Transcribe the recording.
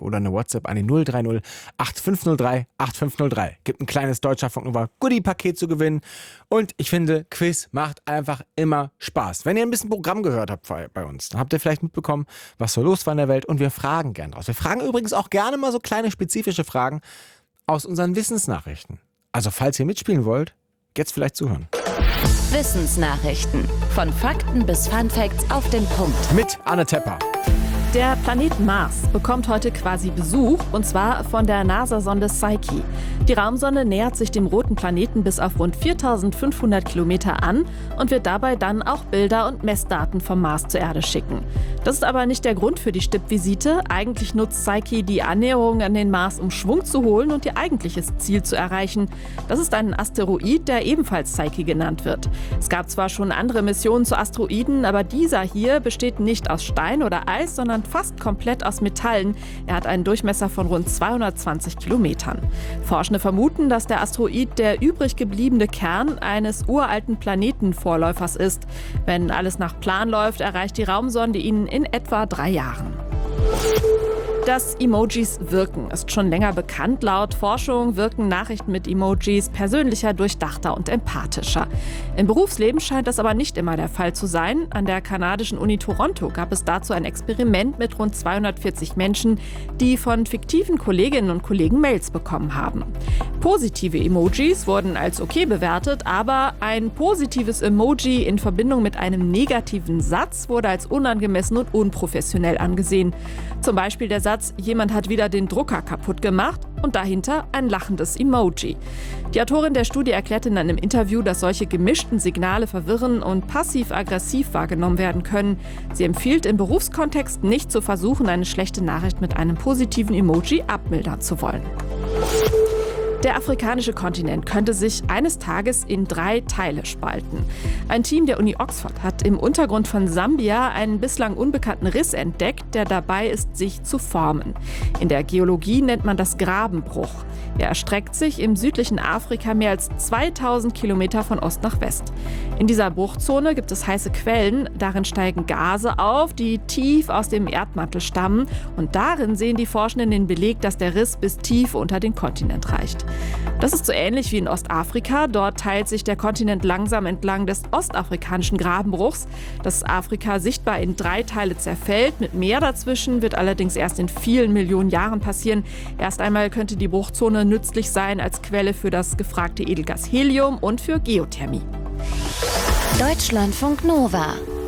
oder eine WhatsApp an die 030 8503 8503. Gibt ein kleines Deutschlandfunk Goodie-Paket zu gewinnen. Und ich finde, Quiz macht einfach immer Spaß. Wenn ihr ein bisschen Programm gehört habt bei uns, dann habt ihr vielleicht mitbekommen, was so los war in der Welt. Und wir fragen gern draus. Wir fragen übrigens auch gerne mal so kleine spezifische Fragen aus unseren Wissensnachrichten. Also falls ihr mitspielen wollt, jetzt vielleicht zuhören. Wissensnachrichten. Von Fakten bis Funfacts auf den Punkt. Mit Anne Tepper. Der Planet Mars bekommt heute quasi Besuch, und zwar von der NASA-Sonde Psyche. Die Raumsonde nähert sich dem roten Planeten bis auf rund 4.500 Kilometer an und wird dabei dann auch Bilder und Messdaten vom Mars zur Erde schicken. Das ist aber nicht der Grund für die Stippvisite. Eigentlich nutzt Psyche die Annäherung an den Mars, um Schwung zu holen und ihr eigentliches Ziel zu erreichen. Das ist ein Asteroid, der ebenfalls Psyche genannt wird. Es gab zwar schon andere Missionen zu Asteroiden, aber dieser hier besteht nicht aus Stein oder Eis, sondern fast komplett aus Metallen. Er hat einen Durchmesser von rund 220 Kilometern. Forschende vermuten, dass der Asteroid der übrig gebliebene Kern eines uralten Planetenvorläufers ist. Wenn alles nach Plan läuft, erreicht die Raumsonde ihn in etwa 3 Jahren. Dass Emojis wirken, ist schon länger bekannt. Laut Forschung wirken Nachrichten mit Emojis persönlicher, durchdachter und empathischer. Im Berufsleben scheint das aber nicht immer der Fall zu sein. An der kanadischen Uni Toronto gab es dazu ein Experiment mit rund 240 Menschen, die von fiktiven Kolleginnen und Kollegen Mails bekommen haben. Positive Emojis wurden als okay bewertet, aber ein positives Emoji in Verbindung mit einem negativen Satz wurde als unangemessen und unprofessionell angesehen. Zum Beispiel der Satz, jemand hat wieder den Drucker kaputt gemacht, und dahinter ein lachendes Emoji. Die Autorin der Studie erklärte in einem Interview, dass solche gemischten Signale verwirren und passiv-aggressiv wahrgenommen werden können. Sie empfiehlt im Berufskontext nicht zu versuchen, eine schlechte Nachricht mit einem positiven Emoji abmildern zu wollen. Der afrikanische Kontinent könnte sich eines Tages in 3 Teile spalten. Ein Team der Uni Oxford hat im Untergrund von Sambia einen bislang unbekannten Riss entdeckt, der dabei ist, sich zu formen. In der Geologie nennt man das Grabenbruch. Er erstreckt sich im südlichen Afrika mehr als 2000 Kilometer von Ost nach West. In dieser Bruchzone gibt es heiße Quellen, darin steigen Gase auf, die tief aus dem Erdmantel stammen, und darin sehen die Forschenden den Beleg, dass der Riss bis tief unter den Kontinent reicht. Das ist so ähnlich wie in Ostafrika. Dort teilt sich der Kontinent langsam entlang des ostafrikanischen Grabenbruchs. Das Afrika sichtbar in 3 Teile zerfällt. Mit Meer dazwischen wird allerdings erst in vielen Millionen Jahren passieren. Erst einmal könnte die Bruchzone nützlich sein als Quelle für das gefragte Edelgas Helium und für Geothermie. Deutschlandfunk Nova